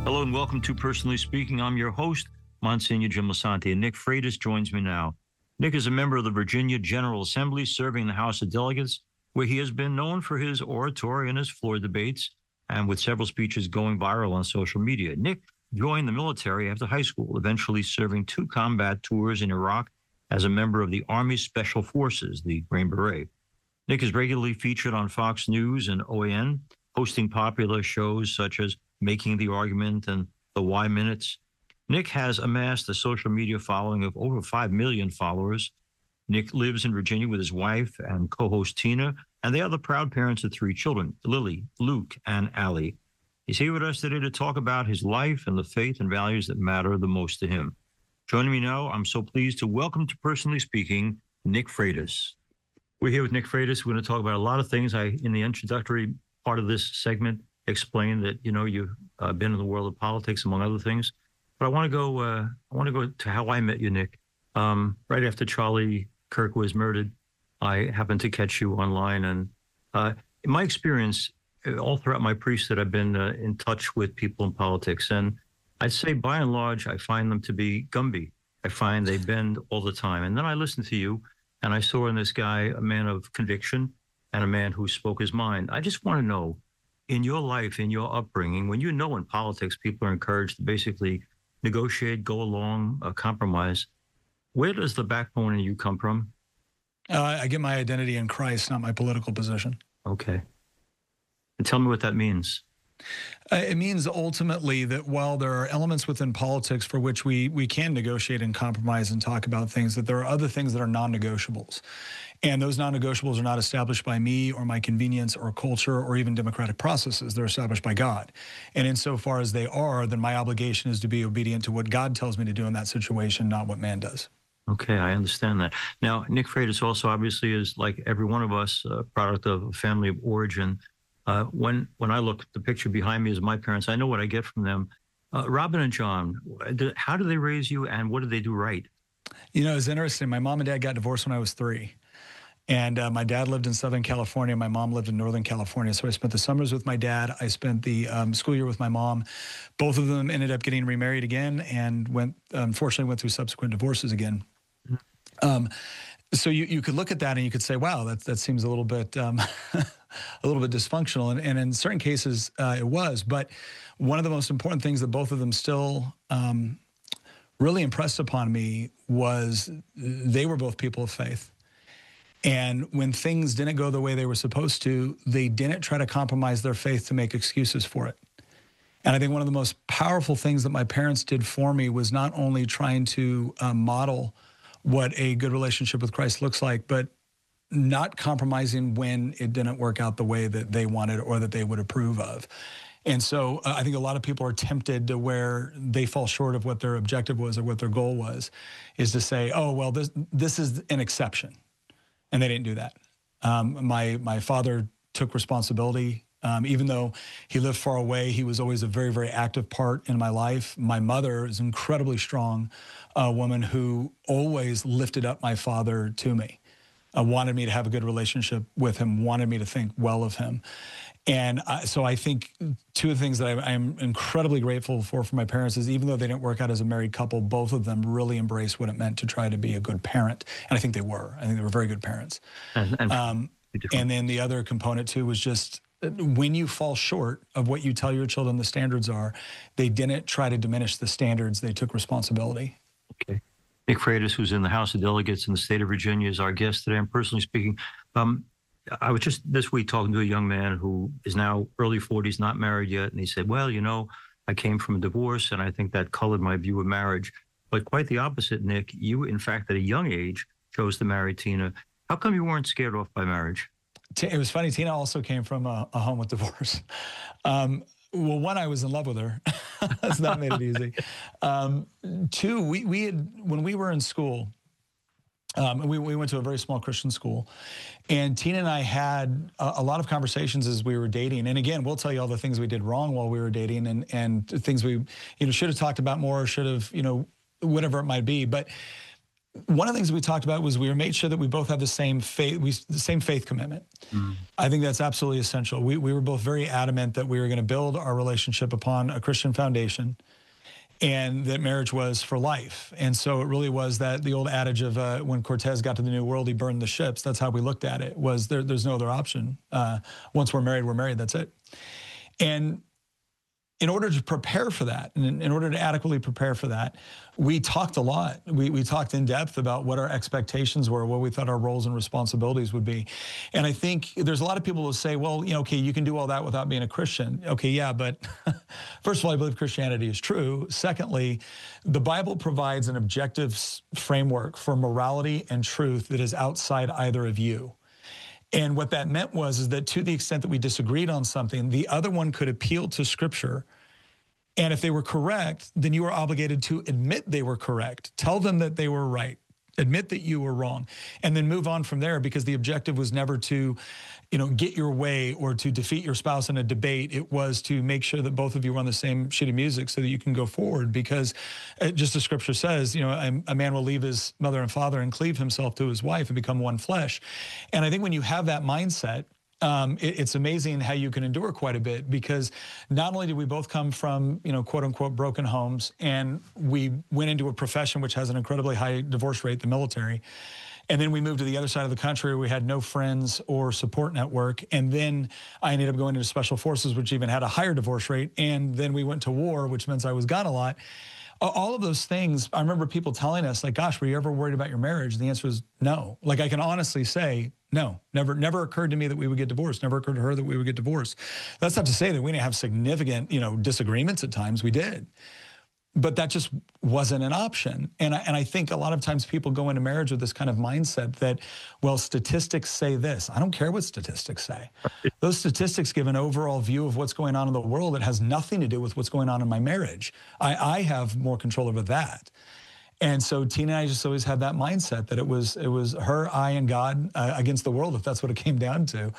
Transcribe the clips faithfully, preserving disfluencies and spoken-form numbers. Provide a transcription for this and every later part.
Hello and welcome to Personally Speaking. I'm your host, Monsignor Jim Lisante, and Nick Freitas joins me now. Nick is a member of the Virginia General Assembly, serving in the House of Delegates, where he has been known for his oratory and his floor debates, and with several speeches going viral on social media. Nick joined the military after high school, eventually serving two combat tours in Iraq as a member of the Army Special Forces, the Green Beret. Nick is regularly featured on Fox News and O A N, hosting popular shows such as Making the Argument and The Y Minutes. Nick has amassed a social media following of over five million followers. Nick lives in Virginia with his wife and co-host Tina, and they are the proud parents of three children, Lily, Luke, and Allie. He's here with us today to talk about his life and the faith and values that matter the most to him. Joining me now, I'm so pleased to welcome to Personally Speaking, Nick Freitas. We're here with Nick Freitas. We're going to talk about a lot of things. I, in the introductory part of this segment, explained that, you know, you've uh, been in the world of politics, among other things. But I want to go, uh, I want to go to how I met you, Nick. Um, right after Charlie Kirk was murdered, I happened to catch you online. And uh, in my experience, all throughout my priesthood, I've been uh, in touch with people in politics. And I'd say by and large, I find them to be Gumby. I find they bend all the time. And then I listened to you, and I saw in this guy a man of conviction and a man who spoke his mind. I just want to know, in your life, in your upbringing, when you know in politics people are encouraged to basically negotiate, go along, uh, compromise, where does the backbone in you come from? Uh, I get my identity in Christ, not my political position. Okay. And tell me what that means. Uh, it means ultimately that while there are elements within politics for which we we can negotiate and compromise and talk about things, that there are other things that are non-negotiables. And those non-negotiables are not established by me or my convenience or culture or even democratic processes. They're established by God. And insofar as they are, then my obligation is to be obedient to what God tells me to do in that situation, not what man does. Okay, I understand that. Now, Nick Freitas also obviously is, like every one of us, a product of a family of origin. Uh, when when I look, the picture behind me is my parents. I know what I get from them. Uh, Robin and John, how did they raise you, and what did they do right? You know, it's interesting. My mom and dad got divorced when I was three. And uh, my dad lived in Southern California. My mom lived in Northern California. So I spent the summers with my dad. I spent the um, school year with my mom. Both of them ended up getting remarried again and went, unfortunately, went through subsequent divorces again. Um, so you, you could look at that and you could say, wow, that, that seems a little bit um, a little bit dysfunctional. And, and in certain cases, uh, it was. But one of the most important things that both of them still um, really impressed upon me was they were both people of faith. And when things didn't go the way they were supposed to, they didn't try to compromise their faith to make excuses for it. And I think one of the most powerful things that my parents did for me was not only trying to uh, model what a good relationship with Christ looks like, but not compromising when it didn't work out the way that they wanted or that they would approve of. And so uh, I think a lot of people are tempted to where they fall short of what their objective was or what their goal was, is to say, oh, well, this this is an exception. And they didn't do that. Um, my my father took responsibility. Um, even though he lived far away, he was always a very, very active part in my life. My mother is an incredibly strong uh, woman who always lifted up my father to me, uh, wanted me to have a good relationship with him, wanted me to think well of him. And I, so I think two of the things that I, I'm incredibly grateful for from my parents is, even though they didn't work out as a married couple, both of them really embraced what it meant to try to be a good parent. And I think they were. I think they were very good parents. And, and, um, and then the other component, too, was just when you fall short of what you tell your children the standards are, they didn't try to diminish the standards. They took responsibility. Okay. Nick Freitas, who's in the House of Delegates in the state of Virginia, is our guest today. I'm personally speaking. Um, I was just this week talking to a young man who is now early forties, not married yet. And he said, well, you know, I came from a divorce, and I think that colored my view of marriage. But quite the opposite, Nick. You, in fact, at a young age, chose to marry Tina. How come you weren't scared off by marriage? It was funny. Tina also came from a, a home with divorce. Um, well, one, I was in love with her. So that made it easy. Um, two, we, we had, when we were in school, Um, we, we went to a very small Christian school, and Tina and I had a, a lot of conversations as we were dating. And again, we'll tell you all the things we did wrong while we were dating, and and things we you know should have talked about more, should have you know whatever it might be. But One of the things we talked about was we made sure that we both have the same faith, we, the same faith commitment. Mm. I think that's absolutely essential. We, we were both very adamant that we were going to build our relationship upon a Christian foundation, and that marriage was for life. And so it really was that the old adage of uh, when Cortez got to the New World, he burned the ships. That's how we looked at it, was there, there's no other option. Uh, once we're married, we're married, that's it. And in order to prepare for that, and in, in order to adequately prepare for that, we talked a lot. We, we talked in depth about what our expectations were, what we thought our roles and responsibilities would be. And I think there's a lot of people who say, well, you know, okay, you can do all that without being a Christian. Okay, yeah, but first of all, I believe Christianity is true. Secondly, the Bible provides an objective framework for morality and truth that is outside either of you. And what that meant was is that to the extent that we disagreed on something, the other one could appeal to Scripture. And if they were correct, then you were obligated to admit they were correct. Tell them that they were right. Admit that you were wrong. And then move on from there, because the objective was never to, you know, get your way or to defeat your spouse in a debate. It was to make sure that both of you were on the same sheet of music so that you can go forward. Because uh, just as Scripture says, you know, a, a man will leave his mother and father and cleave himself to his wife and become one flesh. And I think when you have that mindset, Um, it, it's amazing how you can endure quite a bit, because not only did we both come from, you know, quote unquote, broken homes, and we went into a profession which has an incredibly high divorce rate, the military. And then we moved to the other side of the country where we had no friends or support network. And then I ended up going into special forces, which even had a higher divorce rate. And then we went to war, which means I was gone a lot. All of those things, I remember people telling us, like, gosh, were you ever worried about your marriage? And the answer is no. Like, I can honestly say, no, never, never occurred to me that we would get divorced. Never occurred to her that we would get divorced. That's not to say that we didn't have significant, you know, disagreements at times. We did. But that just wasn't an option. And I, and I think a lot of times people go into marriage with this kind of mindset that, well, statistics say this. I don't care what statistics say. Those statistics give an overall view of what's going on in the world. It has nothing to do with what's going on in my marriage. I, I have more control over that. And so Tina and I just always had that mindset that it was it was her, I, and God uh, against the world, if that's what it came down to.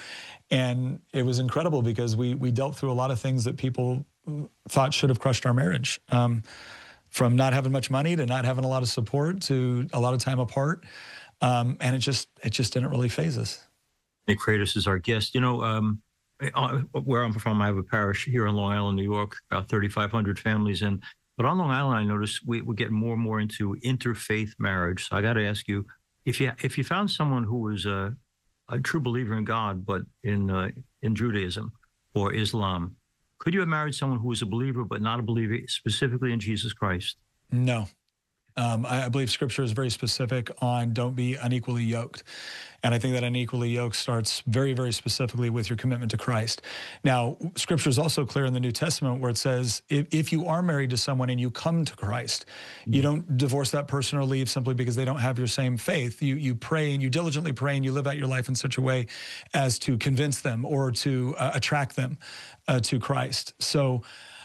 And it was incredible because we we dealt through a lot of things that people thought should have crushed our marriage, um, from not having much money to not having a lot of support to a lot of time apart. Um, and it just it just didn't really faze us. Nick Freitas is our guest. You know, um, where I'm from, I have a parish here in Long Island, New York, about thirty-five hundred families. And But on Long Island, I noticed we, we're getting more and more into interfaith marriage. So I got to ask you, if you if you found someone who was a, a true believer in God, but in uh, in Judaism or Islam, could you have married someone who was a believer but not a believer specifically in Jesus Christ? No. Um, I, I believe Scripture is very specific on don't be unequally yoked. And I think that unequally yoked starts very, very specifically with your commitment to Christ. Now, Scripture is also clear in the New Testament where it says, if, if you are married to someone and you come to Christ, mm-hmm. you don't divorce that person or leave simply because they don't have your same faith. You you pray and you diligently pray and you live out your life in such a way as to convince them or to uh, attract them uh, to Christ. So,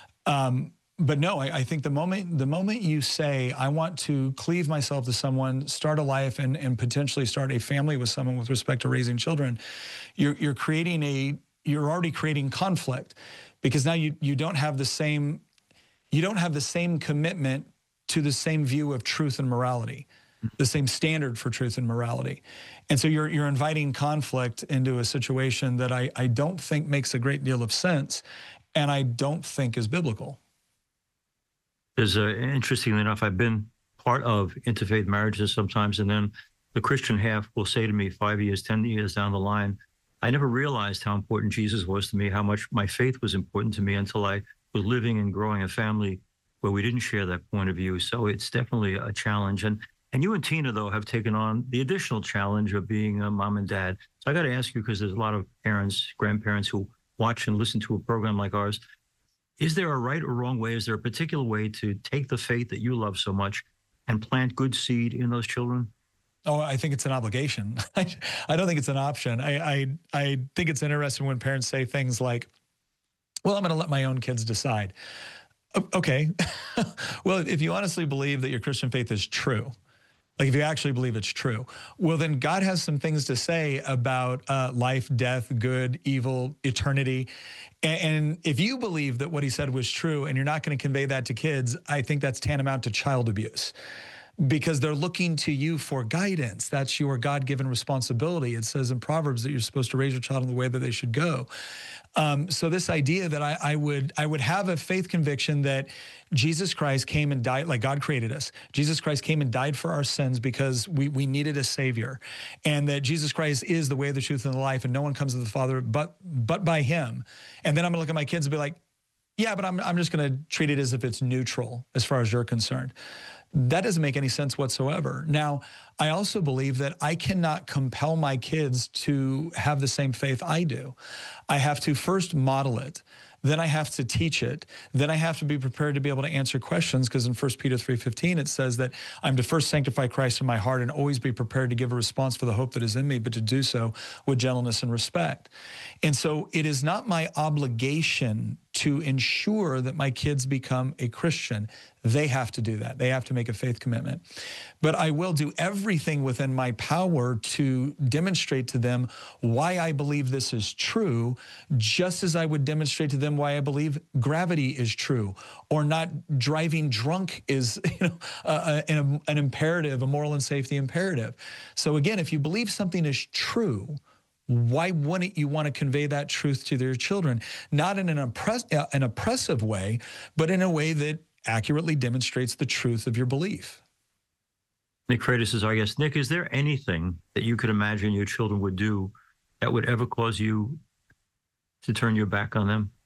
um, But no, I, I think the moment the moment you say, I want to cleave myself to someone, start a life, and, and potentially start a family with someone with respect to raising children, you're you're creating a you're already creating conflict, because now you you don't have the same you don't have the same commitment to the same view of truth and morality, the same standard for truth and morality. And so you're you're inviting conflict into a situation that I, I don't think makes a great deal of sense, and I don't think is biblical. There's a, interestingly enough, I've been part of interfaith marriages sometimes, and then the Christian half will say to me five years, ten years down the line, I never realized how important Jesus was to me, how much my faith was important to me until I was living and growing a family where we didn't share that point of view. So it's definitely a challenge. And and you and Tina, though, have taken on the additional challenge of being a mom and dad. So I got to ask you, because there's a lot of parents, grandparents who watch and listen to a program like ours. Is there a right or wrong way? Is there a particular way to take the faith that you love so much and plant good seed in those children? Oh, I think it's an obligation. I don't think it's an option. I, I I think it's interesting when parents say things like, well, I'm going to let my own kids decide. Okay. Well, if you honestly believe that your Christian faith is true, like if you actually believe it's true, well, then God has some things to say about uh, life, death, good, evil, eternity. And, and if you believe that what he said was true and you're not going to convey that to kids, I think that's tantamount to child abuse. because they're looking to you for guidance. That's your God-given responsibility. It says in Proverbs that you're supposed to raise your child in the way that they should go. Um, so this idea that I, I would I would have a faith conviction that Jesus Christ came and died, like God created us. Jesus Christ came and died for our sins because we we needed a Savior, and that Jesus Christ is the way, the truth, and the life, and no one comes to the Father but but by Him. And then I'm gonna look at my kids and be like, yeah, but I'm I'm just gonna treat it as if it's neutral as far as you're concerned. That doesn't make any sense whatsoever. Now, I also believe that I cannot compel my kids to have the same faith I do. I have to first model it. Then I have to teach it. Then I have to be prepared to be able to answer questions, because in First Peter three fifteen, it says that I'm to first sanctify Christ in my heart and always be prepared to give a response for the hope that is in me, but to do so with gentleness and respect. And so it is not my obligation to ensure that my kids become a Christian. They have to do that. They have to make a faith commitment. But I will do everything within my power to demonstrate to them why I believe this is true, just as I would demonstrate to them why I believe gravity is true, or not driving drunk is, you know, uh, an, an imperative, a moral and safety imperative. So again, if you believe something is true, why wouldn't you want to convey that truth to their children? Not in an, oppress, uh, an oppressive way, but in a way that accurately demonstrates the truth of your belief. Nick Freitas is our guest. Nick, is there anything that you could imagine your children would do that would ever cause you to turn your back on them?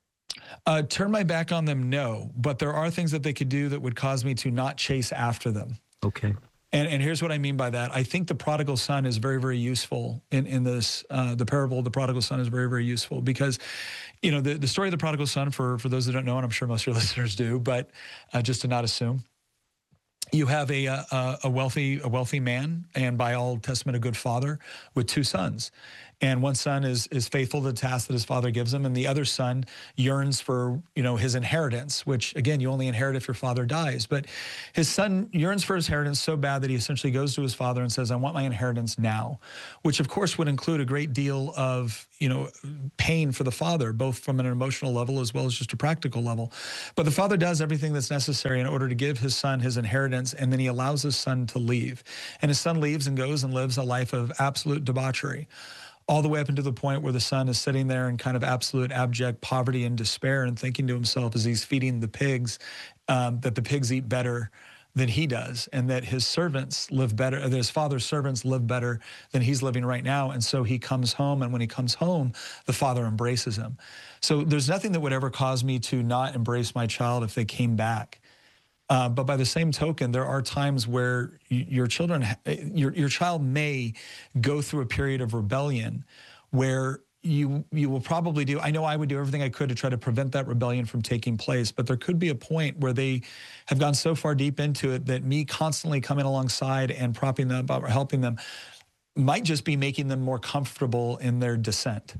Uh, turn my back on them, no. But there are things that they could do that would cause me to not chase after them. Okay. And, and here's what I mean by that. I think the prodigal son is very, very useful in, in this. Uh, the parable of the prodigal son is very, very useful because, you know, the, the story of the prodigal son, for, for those that don't know, and I'm sure most of your listeners do, but uh, just to not assume, you have a, a, a wealthy a wealthy man, and by all testament, a good father with two sons. And one son is is faithful to the task that his father gives him, and the other son yearns for, you know, his inheritance, which again, you only inherit if your father dies. But his son yearns for his inheritance so bad that he essentially goes to his father and says, "I want my inheritance now," which of course would include a great deal of, you know, pain for the father, both from an emotional level as well as just a practical level. But the father does everything that's necessary in order to give his son his inheritance, and then he allows his son to leave. And his son leaves and goes and lives a life of absolute debauchery, all the way up into the point where the son is sitting there in kind of absolute abject poverty and despair and thinking to himself as he's feeding the pigs um, that the pigs eat better than he does, and that his servants live better, that his father's servants live better than he's living right now. And so he comes home, and when he comes home, the father embraces him. So there's nothing that would ever cause me to not embrace my child if they came back. Uh, but by the same token, there are times where y- your children, your your child may go through a period of rebellion where you you will probably do, I know I would do everything I could to try to prevent that rebellion from taking place, but there could be a point where they have gone so far deep into it that me constantly coming alongside and propping them up or helping them might just be making them more comfortable in their descent.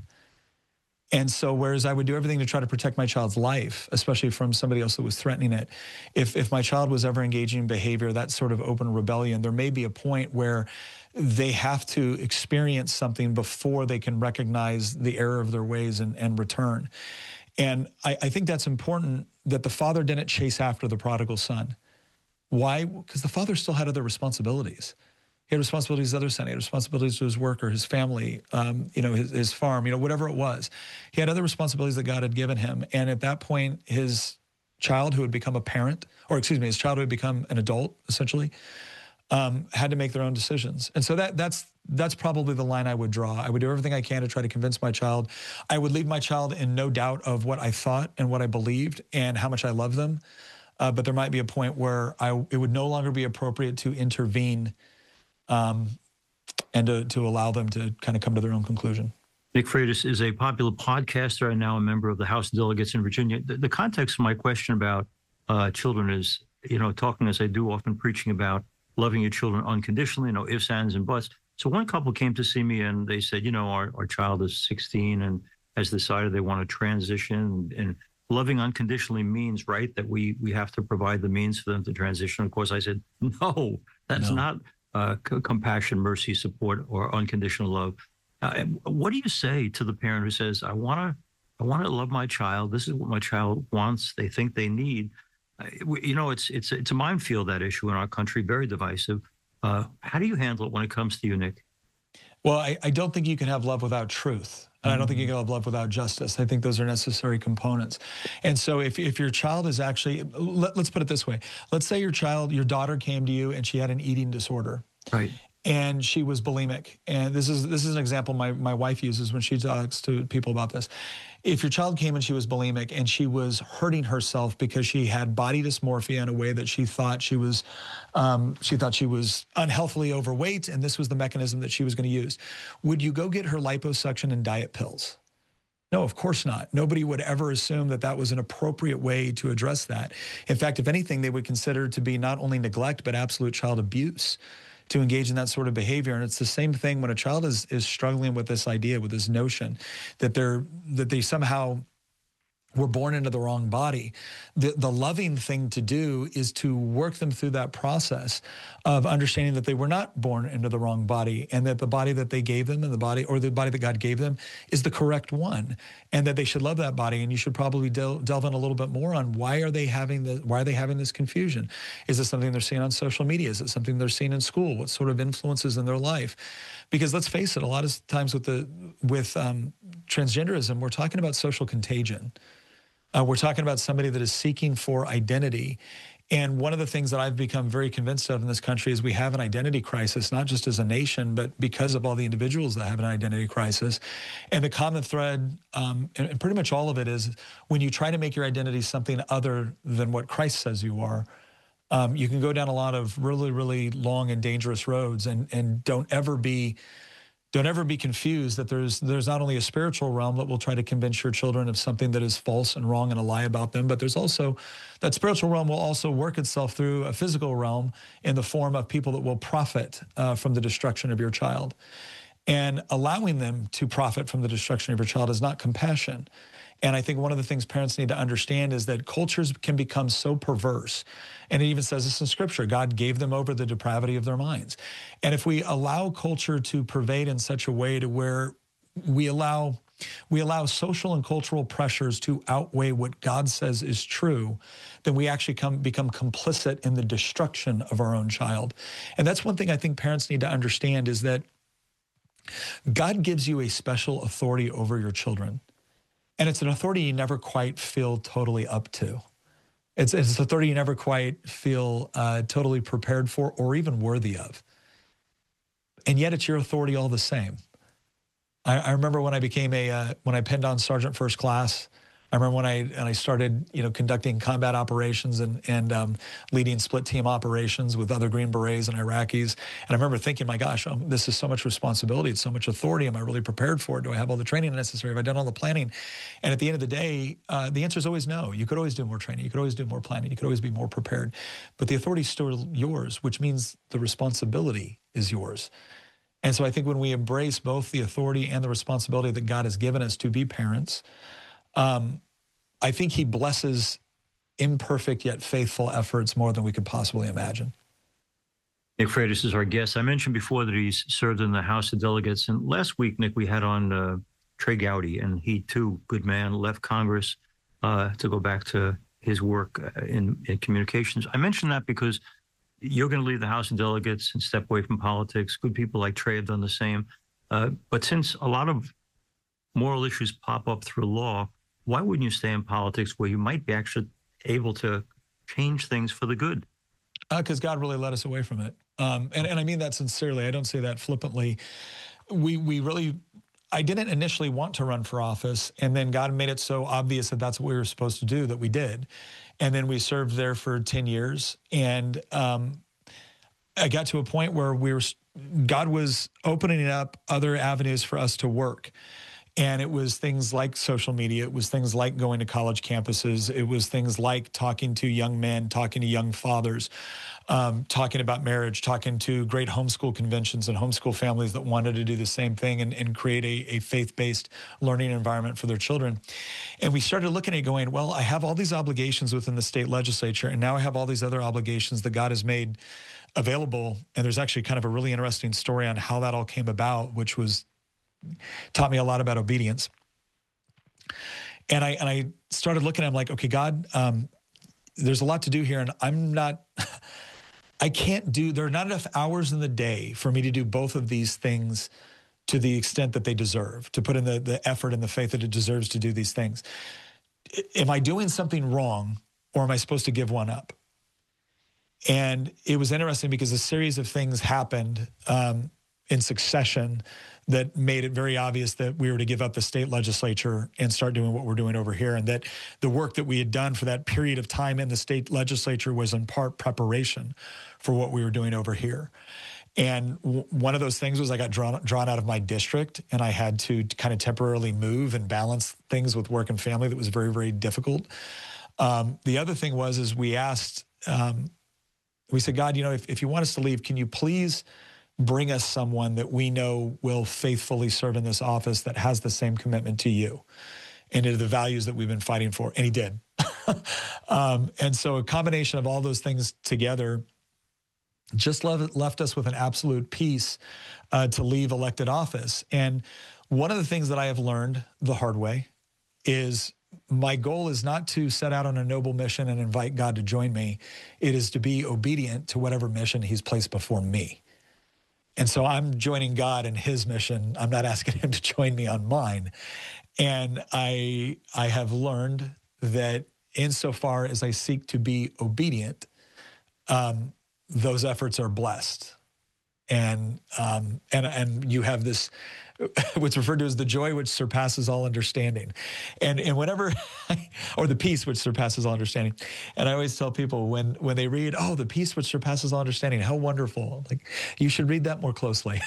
And so whereas I would do everything to try to protect my child's life, especially from somebody else that was threatening it, if if my child was ever engaging in behavior, that sort of open rebellion, there may be a point where they have to experience something before they can recognize the error of their ways and, and return. And I, I think that's important, that the father didn't chase after the prodigal son. Why? Because the father still had other responsibilities. He had responsibilities to other son. He had responsibilities to his work or his family, um, you know, his, his farm, you know, whatever it was. He had other responsibilities that God had given him. And at that point, his child who had become a parent, or excuse me, his child who had become an adult, essentially, um, had to make their own decisions. And so that that's that's probably the line I would draw. I would do everything I can to try to convince my child. I would leave my child in no doubt of what I thought and what I believed and how much I love them. Uh, but there might be a point where I it would no longer be appropriate to intervene Um, and to, to allow them to kind of come to their own conclusion. Nick Freitas is a popular podcaster and now a member of the House of Delegates in Virginia. The, the context of my question about uh, children is, you know, talking as I do, often preaching about loving your children unconditionally, no ifs, ands, and buts. So one couple came to see me and they said, you know, our, our child is sixteen and has decided they want to transition, and loving unconditionally means, right, that we we have to provide the means for them to transition. Of course, I said, no, that's No. not Uh, c- compassion, mercy, support, or unconditional love. Uh, what do you say to the parent who says, "I want to, I want to love my child. This is what my child wants. They think they need, I- w- You know, it's it's it's a minefield, that issue in our country, very divisive. Uh, how do you handle it when it comes to you, Nick? Well, I, I don't think you can have love without truth. And I don't think you can have love without justice. I think those are necessary components. And so if, if your child is actually, let, let's put it this way. Let's say your child, your daughter came to you and she had an eating disorder. Right. And she was bulimic. And this is this is an example my, my wife uses when she talks to people about this. If your child came and she was bulimic and she was hurting herself because she had body dysmorphia in a way that she thought she was um, she thought she was unhealthily overweight, and this was the mechanism that she was going to use, would you go get her liposuction and diet pills? No, of course not. Nobody would ever assume that that was an appropriate way to address that. In fact, if anything, they would consider to be not only neglect, but absolute child abuse to engage in that sort of behavior. And it's the same thing when a child is is struggling with this idea, with this notion that they're that they somehow were born into the wrong body. The, the loving thing to do is to work them through that process of understanding that they were not born into the wrong body, and that the body that they gave them and the body, or the body that God gave them, is the correct one, and that they should love that body. And you should probably del- delve in a little bit more on why are they having the why are they having this confusion? Is it something they're seeing on social media? Is it something they're seeing in school? What sort of influences in their life? Because let's face it, a lot of times with the with um, transgenderism, we're talking about social contagion. Uh, we're talking about somebody that is seeking for identity. And one of the things that I've become very convinced of in this country is we have an identity crisis, not just as a nation, but because of all the individuals that have an identity crisis. And the common thread, um, and, and pretty much all of it, is when you try to make your identity something other than what Christ says you are, um, you can go down a lot of really, really long and dangerous roads. And, and don't ever be Don't ever be confused that there's there's not only a spiritual realm that will try to convince your children of something that is false and wrong and a lie about them, but there's also, that spiritual realm will also work itself through a physical realm in the form of people that will profit uh, from the destruction of your child. And allowing them to profit from the destruction of your child is not compassion. And I think one of the things parents need to understand is that cultures can become so perverse. And it even says this in Scripture, God gave them over the depravity of their minds. And if we allow culture to pervade in such a way to where we allow we allow social and cultural pressures to outweigh what God says is true, then we actually come become complicit in the destruction of our own child. And that's one thing I think parents need to understand, is that God gives you a special authority over your children. And it's an authority you never quite feel totally up to. It's, it's an authority you never quite feel uh, totally prepared for or even worthy of. And yet it's your authority all the same. I, I remember when I became a, uh, when I penned on Sergeant First Class, I remember when I and I started, you know, conducting combat operations and and um, leading split team operations with other Green Berets and Iraqis. And I remember thinking, my gosh, um, this is so much responsibility. It's so much authority. Am I really prepared for it? Do I have all the training necessary? Have I done all the planning? And at the end of the day, uh, the answer is always no. You could always do more training. You could always do more planning. You could always be more prepared. But the authority is still yours, which means the responsibility is yours. And so I think when we embrace both the authority and the responsibility that God has given us to be parents, Um, I think he blesses imperfect yet faithful efforts more than we could possibly imagine. Nick Freitas is our guest. I mentioned before that he's served in the House of Delegates. And last week, Nick, we had on uh, Trey Gowdy, and he too, good man, left Congress uh, to go back to his work in, in communications. I mentioned that because you're going to leave the House of Delegates and step away from politics. Good people like Trey have done the same. Uh, but since a lot of moral issues pop up through law, why wouldn't you stay in politics where you might be actually able to change things for the good? Because uh, God really led us away from it. Um, and, and I mean that sincerely. I don't say that flippantly. We, we really, I didn't initially want to run for office, and then God made it so obvious that that's what we were supposed to do, that we did. And then we served there for ten years. And um, I got to a point where we were, God was opening up other avenues for us to work. And it was things like social media. It was things like going to college campuses. It was things like talking to young men, talking to young fathers, um, talking about marriage, talking to great homeschool conventions and homeschool families that wanted to do the same thing and, and create a, a faith-based learning environment for their children. And we started looking at it going, well, I have all these obligations within the state legislature, and now I have all these other obligations that God has made available. And there's actually kind of a really interesting story on how that all came about, which was taught me a lot about obedience. And I and I started looking at him like, okay, God, um, there's a lot to do here, and I'm not, I can't do, there are not enough hours in the day for me to do both of these things to the extent that they deserve, to put in the, the effort and the faith that it deserves to do these things. Am I doing something wrong, or am I supposed to give one up? And it was interesting because a series of things happened um, in succession that made it very obvious that we were to give up the state legislature and start doing what we're doing over here, and that the work that we had done for that period of time in the state legislature was in part preparation for what we were doing over here. And w- one of those things was I got drawn drawn out of my district, and I had to kind of temporarily move and balance things with work and family. That was very, very difficult. Um, the other thing was, is we asked, um, we said, God, you know, if, if you want us to leave, can you please bring us someone that we know will faithfully serve in this office that has the same commitment to you and to the values that we've been fighting for? And he did. um, and so a combination of all those things together just left, left us with an absolute peace uh, to leave elected office. And one of the things that I have learned the hard way is my goal is not to set out on a noble mission and invite God to join me. It is to be obedient to whatever mission he's placed before me. And so I'm joining God in his mission. I'm not asking him to join me on mine. And I, I have learned that insofar as I seek to be obedient, um, those efforts are blessed. And, um, and, and you have this, what's referred to as the joy which surpasses all understanding. And, and whenever, or the peace which surpasses all understanding. And I always tell people when, when they read, oh, the peace which surpasses all understanding, how wonderful. Like, you should read that more closely.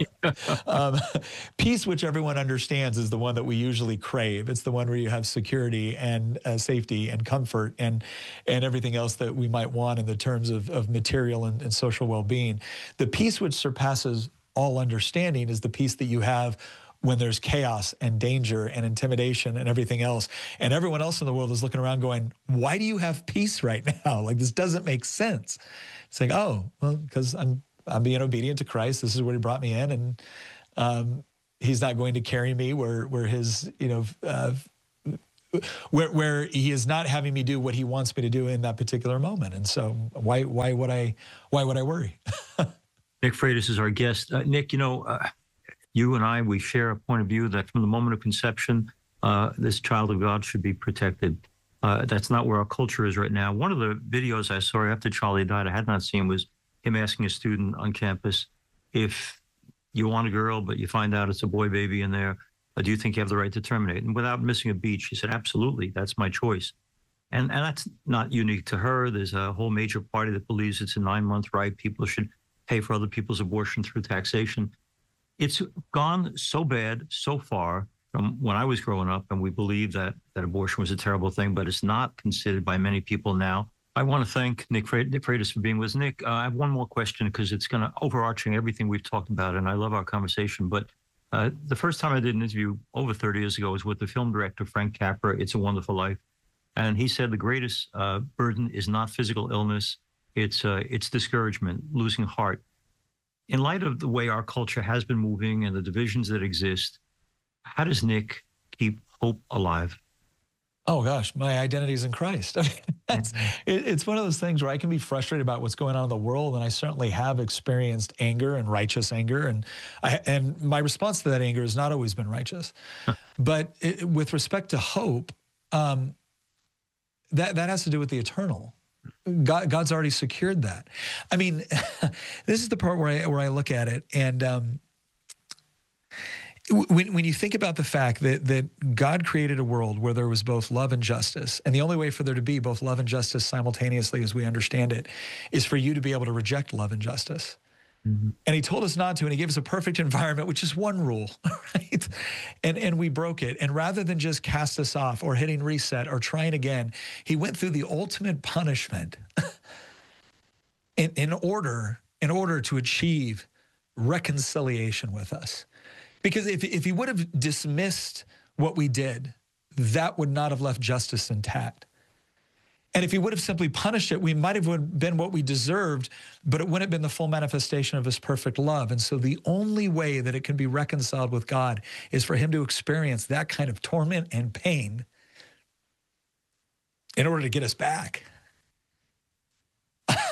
um, peace which everyone understands is the one that we usually crave. It's the one where you have security and uh, safety and comfort and, and everything else that we might want in the terms of, of material and, and social well-being. The peace which surpasses all understanding is the peace that you have when there's chaos and danger and intimidation and everything else. And everyone else in the world is looking around going, why do you have peace right now? Like, this doesn't make sense. It's like, oh, well, because I'm, I'm being obedient to Christ. This is where he brought me in. And um, he's not going to carry me where, where his, you know, uh, where, where he is not having me do what he wants me to do in that particular moment. And so why, why would I, why would I worry? Nick Freitas is our guest. Uh, Nick, you know, uh, you and I, we share a point of view that from the moment of conception, uh, this child of God should be protected. Uh, that's not where our culture is right now. One of the videos I saw after Charlie died, I had not seen, was him asking a student on campus, if you want a girl, but you find out it's a boy baby in there, uh, do you think you have the right to terminate? And without missing a beat, she said, absolutely, that's my choice. And, and that's not unique to her. There's a whole major party that believes it's a nine-month right. People should pay for other people's abortion through taxation. It's gone so bad so far from when I was growing up, and we believed that, that abortion was a terrible thing, but it's not considered by many people now. I want to thank Nick Freitas for being with us. Nick, uh, I have one more question because it's going to overarching everything we've talked about, and I love our conversation. But uh, the first time I did an interview over thirty years ago was with the film director, Frank Capra, It's a Wonderful Life. And he said the greatest uh, burden is not physical illness, it's uh, it's discouragement, losing heart. In light of the way our culture has been moving and the divisions that exist, how does Nick keep hope alive? Oh gosh, my identity is in Christ. I mean, that's, it, it's one of those things where I can be frustrated about what's going on in the world, and I certainly have experienced anger and righteous anger, and I, and my response to that anger has not always been righteous. Huh. But it, with respect to hope, um, that that has to do with the eternal. God, God's already secured that. I mean, this is the part where I where I look at it, and um, when when you think about the fact that that God created a world where there was both love and justice, and the only way for there to be both love and justice simultaneously, as we understand it, is for you to be able to reject love and justice. Mm-hmm. And he told us not to, and he gave us a perfect environment, which is one rule, right? And and we broke it. And rather than just cast us off or hitting reset or trying again, he went through the ultimate punishment in, in order in order to achieve reconciliation with us. Because if if he would have dismissed what we did, that would not have left justice intact. And if he would have simply punished it, we might have been what we deserved, but it wouldn't have been the full manifestation of his perfect love. And so the only way that it can be reconciled with God is for him to experience that kind of torment and pain in order to get us back.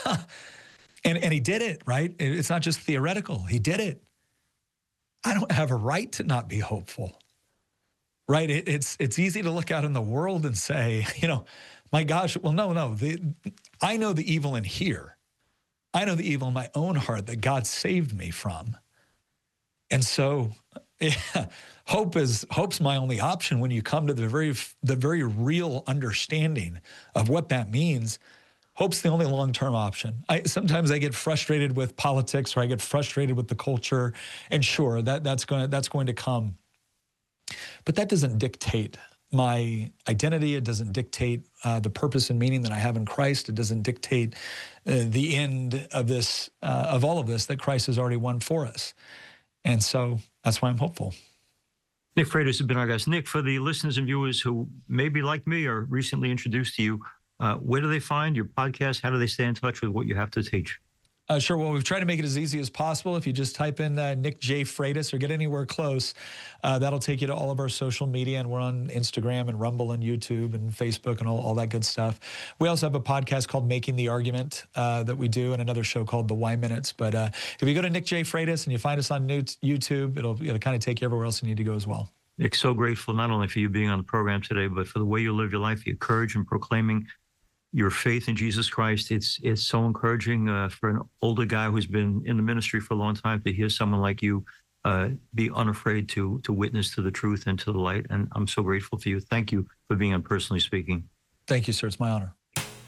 and, and he did it, right? It's not just theoretical. He did it. I don't have a right to not be hopeful, right? It, it's, it's easy to look out in the world and say, you know, my gosh, well, no, no. The, I know the evil in here. I know the evil in my own heart that God saved me from. And so yeah, hope is hope's my only option when you come to the very the very real understanding of what that means. Hope's the only long-term option. I, sometimes I get frustrated with politics, or I get frustrated with the culture, and sure, that that's going to, that's going to come. But that doesn't dictate my identity. It doesn't dictate uh, the purpose and meaning that I have in Christ. It doesn't dictate uh, the end of this, uh, of all of this that Christ has already won for us. And so that's why I'm hopeful. Nick Freitas has been our guest. Nick, for the listeners and viewers who maybe like me or recently introduced to you, uh, where do they find your podcast? How do they stay in touch with what you have to teach? Uh, sure. Well, we've tried to make it as easy as possible. If you just type in uh, Nick J. Freitas or get anywhere close, uh, that'll take you to all of our social media. And we're on Instagram and Rumble and YouTube and Facebook and all, all that good stuff. We also have a podcast called Making the Argument uh, that we do, and another show called The Why Minutes. But uh, if you go to Nick J. Freitas and you find us on YouTube, it'll, it'll kind of take you everywhere else you need to go as well. Nick, so grateful not only for you being on the program today, but for the way you live your life, your courage in proclaiming your faith in Jesus Christ. It's it's so encouraging uh, for an older guy who's been in the ministry for a long time to hear someone like you uh, be unafraid to to witness to the truth and to the light. And I'm so grateful for you. Thank you for being on Personally Speaking. Thank you, sir. It's my honor.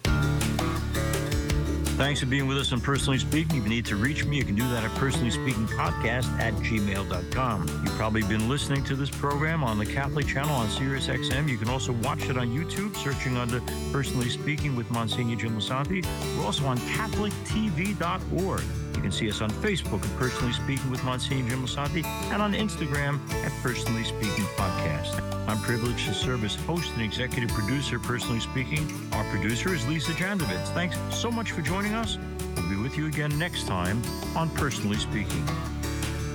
Thanks for being with us on Personally Speaking. If you need to reach me, you can do that at personally speaking podcast at gmail dot com. You've probably been listening to this program on the Catholic channel on Sirius X M. You can also watch it on YouTube, searching under Personally Speaking with Monsignor Jim Lisante. We're also on Catholic T V dot org. You can see us on Facebook at Personally Speaking with Monsignor Jim Lisante and on Instagram at Personally Speaking Podcast. I'm privileged to serve as host and executive producer, Personally Speaking. Our producer is Lisa Jandovitz. Thanks so much for joining us. We'll be with you again next time on Personally Speaking.